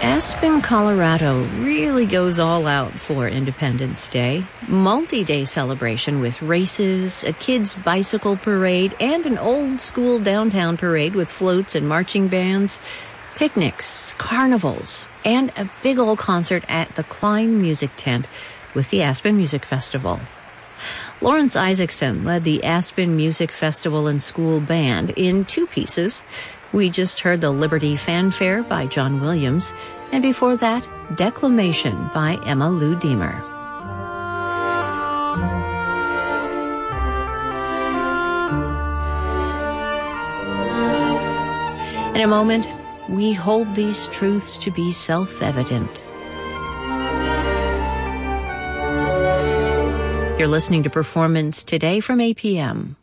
Aspen, Colorado really goes all out for Independence Day. Multi-day celebration with races, a kids' bicycle parade, and an old-school downtown parade with floats and marching bands, picnics, carnivals, and a big old concert at the Klein Music Tent with the Aspen Music Festival. Lawrence Isaacson led the Aspen Music Festival and School Band in two pieces. We just heard the Liberty Fanfare by John Williams, and before that, Declamation by Emma Lou Deemer. In a moment, we hold these truths to be self-evident. You're listening to Performance Today from APM.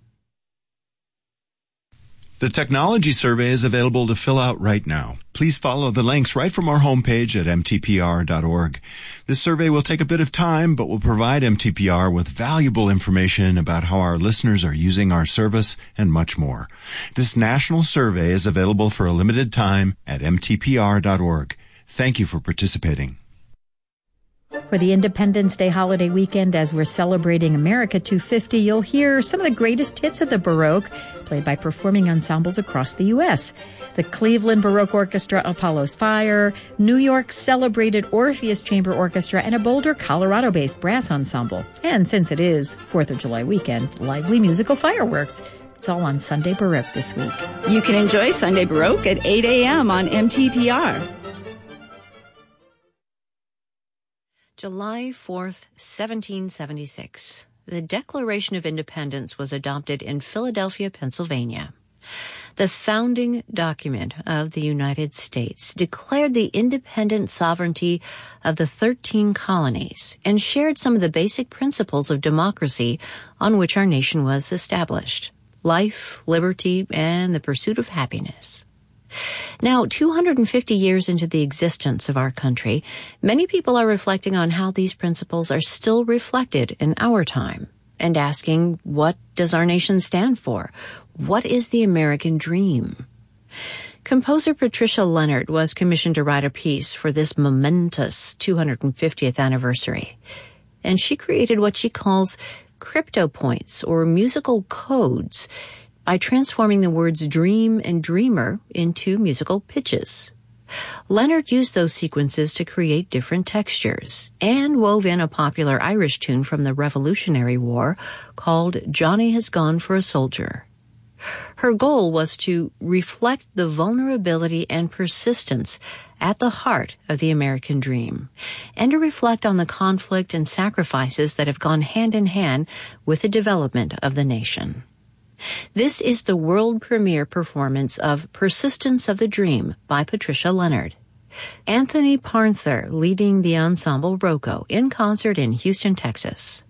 The technology survey is available to fill out right now. Please follow the links right from our homepage at mtpr.org. This survey will take a bit of time, but will provide MTPR with valuable information about how our listeners are using our service and much more. This national survey is available for a limited time at mtpr.org. Thank you for participating. For the Independence Day holiday weekend, as we're celebrating America 250, you'll hear some of the greatest hits of the Baroque, played by performing ensembles across the U.S. The Cleveland Baroque Orchestra, Apollo's Fire, New York's celebrated Orpheus Chamber Orchestra, and a Boulder, Colorado-based brass ensemble. And since it is 4th of July weekend, lively musical fireworks. It's all on Sunday Baroque this week. You can enjoy Sunday Baroque at 8 a.m. on MTPR. July 4th, 1776. The Declaration of Independence was adopted in Philadelphia, Pennsylvania. The founding document of the United States declared the independent sovereignty of the 13 colonies and shared some of the basic principles of democracy on which our nation was established: life, liberty, and the pursuit of happiness. Now, 250 years into the existence of our country, many people are reflecting on how these principles are still reflected in our time and asking, what does our nation stand for? What is the American dream? Composer Patricia Leonard was commissioned to write a piece for this momentous 250th anniversary, and she created what she calls crypto points, or musical codes, by transforming the words dream and dreamer into musical pitches. Leonard used those sequences to create different textures and wove in a popular Irish tune from the Revolutionary War called Johnny Has Gone for a Soldier. Her goal was to reflect the vulnerability and persistence at the heart of the American dream, and to reflect on the conflict and sacrifices that have gone hand in hand with the development of the nation. This is the world premiere performance of Persistence of the Dream by Patricia Leonard. Anthony Parnther leading the ensemble Rocco in concert in Houston, Texas.